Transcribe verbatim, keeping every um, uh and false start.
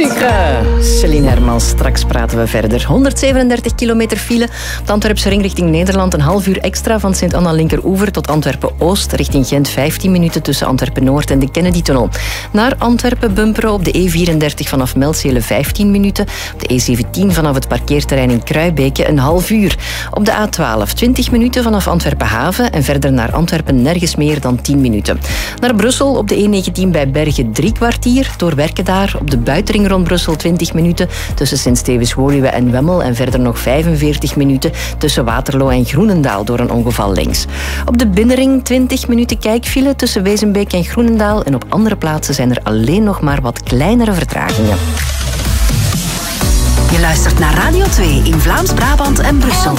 sucre. Celine Hermans, straks praten we verder. honderdzevenendertig kilometer file. Op de Antwerpse ring richting Nederland een half uur extra van Sint-Anna-Linkeroever tot Antwerpen-Oost. Richting Gent vijftien minuten tussen Antwerpen-Noord en de Kennedy-tunnel. Naar Antwerpen bumperen op de E vierendertig vanaf Melzele vijftien minuten. Op de E zeventien vanaf het parkeerterrein in Kruibeke een half uur. Op de A twaalf twintig minuten vanaf Antwerpen-Haven en verder naar Antwerpen nergens meer dan tien minuten. Naar Brussel op de E negentien bij Bergen drie kwartier. Door werken daar op de buitenring rond Brussel twintig minuten tussen Sint-Stevens-Woluwe en Wemmel en verder nog vijfenveertig minuten tussen Waterloo en Groenendaal door een ongeval links. Op de binnenring twintig minuten kijkfile tussen Wezenbeek en Groenendaal en op andere plaatsen zijn er alleen nog maar wat kleinere vertragingen. Je luistert naar Radio twee in Vlaams-Brabant en Brussel.